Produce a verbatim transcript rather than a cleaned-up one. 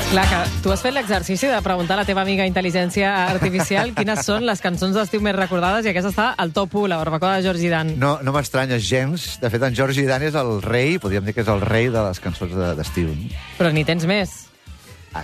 Clar, que tu has fet l'exercici de preguntar a la teva amiga intel·ligència artificial quines són les cançons d'estiu més recordades i aquesta està al top u, la barbacoa de Georgie Dan. No, no m'estranya gens. De fet, en Georgie Dan és el rei, podríem dir que és el rei de les cançons de- d'estiu. No? Però n'hi tens més.